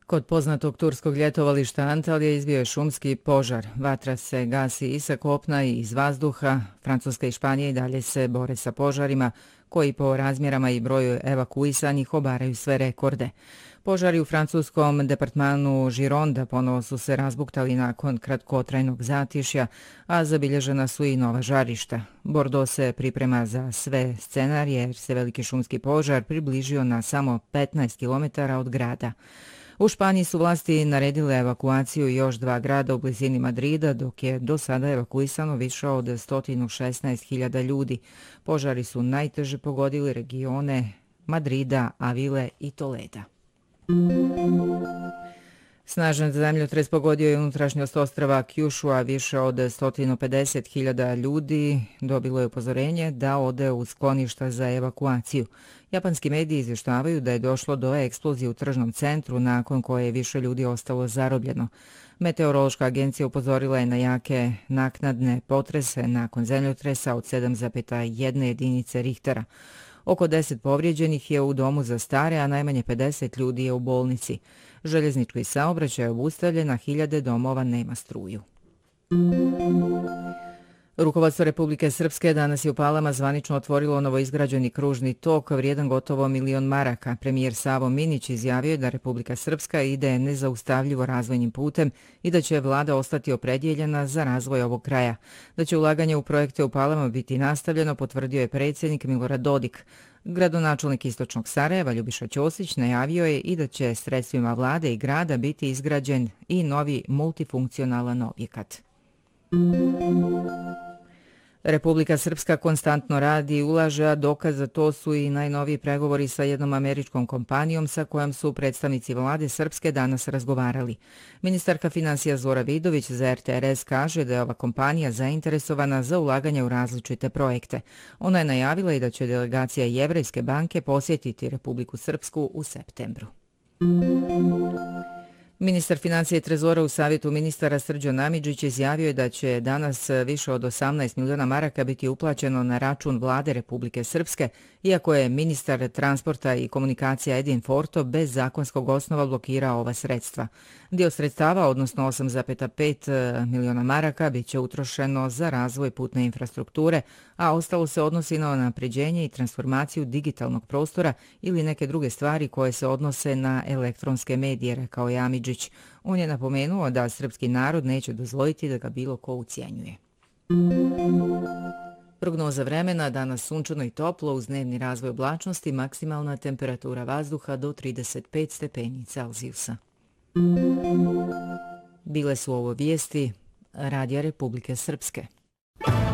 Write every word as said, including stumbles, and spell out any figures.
Kod poznatog turskog ljetovališta Antalija izbio je šumski požar. Vatra se gasi i sa kopna i iz vazduha. Francuska i Španija i dalje se bore sa požarima, koji po razmjerama i broju evakuisanih obaraju sve rekorde. Požari u francuskom departmanu Gironda ponovo su se razbuktali nakon kratkotrajnog zatišja, a zabilježena su i nova žarišta. Bordeaux se priprema za sve scenarije jer se veliki šumski požar približio na samo petnaest kilometara od grada. U Španiji su vlasti naredile evakuaciju još dva grada u blizini Madrida, dok je do sada evakuisano više od sto šesnaest hiljada ljudi. Požari su najteže pogodili regione Madrida, Avile i Toleda. Snažan zemljotres pogodio je unutrašnjost ostrva Kyushu, a više od sto pedeset hiljada ljudi dobilo je upozorenje da ode u skloništa za evakuaciju. Japanski mediji izvještavaju da je došlo do eksplozije u tržnom centru, nakon koje je više ljudi ostalo zarobljeno. Meteorološka agencija upozorila je na jake naknadne potrese nakon zemljotresa od sedam zarez jedna jedinice Richtera. Oko deset povrijeđenih je u domu za stare, a najmanje pedeset ljudi je u bolnici. Željeznički saobraćaj je obustavljen, a hiljade domova nema struju. Rukovodstvo Republike Srpske danas je u Palama zvanično otvorilo novoizgrađeni kružni tok vrijedan gotovo milion maraka. Premijer Savo Minić izjavio je da Republika Srpska ide nezaustavljivo razvojnim putem i da će vlada ostati opredjeljena za razvoj ovog kraja. Da će ulaganje u projekte u Palama biti nastavljeno, potvrdio je predsjednik Milorad Dodik. Gradonačelnik Istočnog Sarajeva Ljubiša Ćosić najavio je i da će sredstvima vlade i grada biti izgrađen i novi multifunkcionalan objekat. Republika Srpska konstantno radi i ulaže, a dokaz za to su i najnoviji pregovori sa jednom američkom kompanijom sa kojom su predstavnici vlade Srpske danas razgovarali. Ministarka financija Zora Vidović za R T R S kaže da je ova kompanija zainteresovana za ulaganje u različite projekte. Ona je najavila i da će delegacija Jevrejske banke posjetiti Republiku Srpsku u septembru. Ministar financija i trezora u savjetu ministara Srđan Amidžić izjavio je da će danas više od osamnaest miliona maraka biti uplaćeno na račun vlade Republike Srpske, iako je ministar transporta i komunikacija Edin Forto bez zakonskog osnova blokirao ova sredstva. Dio sredstava, odnosno osam zarez pet miliona maraka, bit će utrošeno za razvoj putne infrastrukture, a ostalo se odnosi na unapređenje i transformaciju digitalnog prostora ili neke druge stvari koje se odnose na elektronske medije, rekao je Amidžić. On je napomenuo da srpski narod neće dozvoliti da ga bilo ko ucijenjuje. Prognoza vremena, danas sunčano i toplo uz dnevni razvoj oblačnosti, maksimalna temperatura vazduha do trideset pet stepeni Celzijusa. Bile su ovo vijesti Radija Republike Srpske.